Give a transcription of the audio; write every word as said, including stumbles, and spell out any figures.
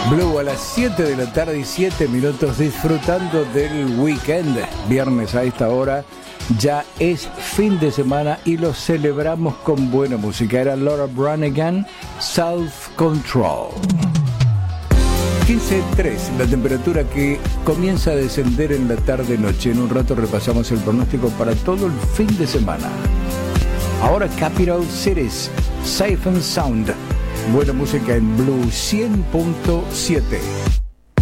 Blue a las siete de la tarde y siete minutos, disfrutando del weekend. Viernes a esta hora ya es fin de semana y lo celebramos con buena música. Era Laura Branigan, Self Control. quince punto tres, la temperatura que comienza a descender en la tarde-noche. En un rato repasamos el pronóstico para todo el fin de semana. Ahora Capital Cities, Safe and Sound. Buena música en Blue cien punto siete.